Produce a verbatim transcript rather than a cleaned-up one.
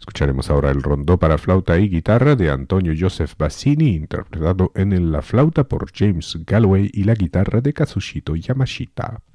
Escucharemos ahora el rondó para flauta y guitarra de Antonio Joseph Bassini, interpretado en la flauta por James Galway y la guitarra de Kazushito Yamashita.